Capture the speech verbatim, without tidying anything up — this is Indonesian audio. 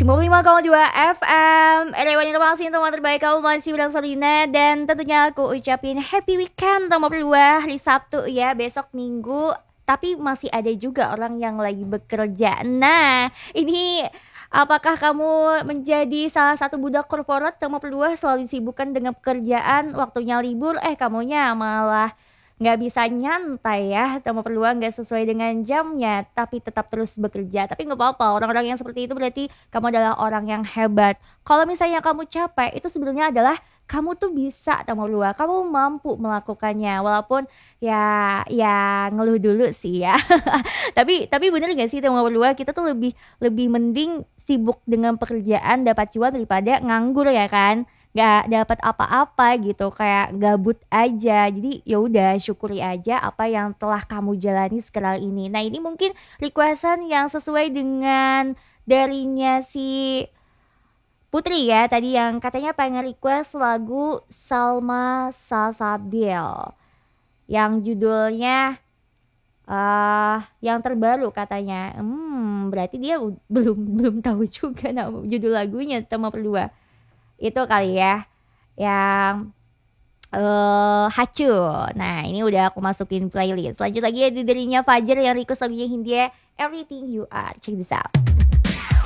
sembilan puluh lima koma dua F M Rewan Informasi yang teman terbaik. Kamu masih bilang Sorina. Dan tentunya aku ucapin happy weekend teman berdua. Hari Sabtu ya, besok Minggu. Tapi masih ada juga orang yang lagi bekerja. Nah, ini apakah kamu menjadi salah satu budak korporat teman berdua, selalu disibukkan dengan pekerjaan, waktunya libur, eh kamunya malah nggak bisa nyantai ya, teman berdua nggak sesuai dengan jamnya, tapi tetap terus bekerja. Tapi nggak apa-apa, orang-orang yang seperti itu berarti kamu adalah orang yang hebat. Kalau misalnya kamu capek, itu sebenarnya adalah kamu tuh bisa teman berdua, kamu mampu melakukannya, walaupun ya ya ngeluh dulu sih ya. tapi tapi bener gak sih teman berdua, kita tuh lebih lebih mending sibuk dengan pekerjaan dapat cuan daripada nganggur ya kan, nggak dapat apa-apa gitu, kayak gabut aja. Jadi ya udah, syukuri aja apa yang telah kamu jalani sekarang ini. Nah, ini mungkin requestan yang sesuai dengan darinya si Putri ya, tadi yang katanya pengen request lagu Salma Salsabil yang judulnya eh yang terbaru katanya. Hmm, berarti dia u- belum belum tahu juga nama judul lagunya teman berdua. Itu kali ya yang eh Hacu. Nah, ini udah aku masukin playlist. Lanjut lagi ya, di darinya Fajar yang request lagunya Hindia, Everything You Are. Check this out.